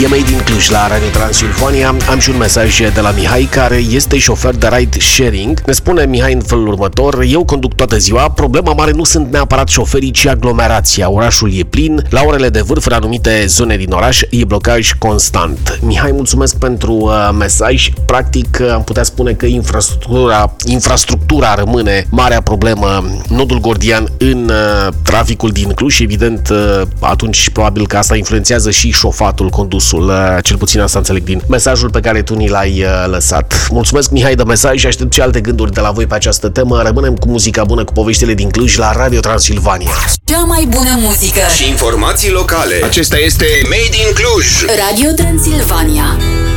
E Made in Cluj la Radio Transilvania. Am și un mesaj de la Mihai, care este șofer de ride sharing. Ne spune Mihai în felul următor: eu conduc toată ziua, problema mare nu sunt neapărat șoferii, ci aglomerația. Orașul e plin, la orele de vârf în anumite zone din oraș e blocaj constant. Mihai, mulțumesc pentru mesaj. Practic am putea spune că infrastructura rămâne marea problemă, nodul gordian în traficul din Cluj. Evident, atunci probabil că asta influențează și șofatul, condusul, cel puțin asta înțeleg din mesajul pe care tu ni l-ai lăsat. Mulțumesc, Mihai, de mesaj și aștept și alte gânduri de la voi pe această temă. Rămânem cu muzica bună, cu poveștile din Cluj la Radio Transilvania. Cea mai bună muzică și informații locale. Acesta este Made in Cluj. Radio Transilvania.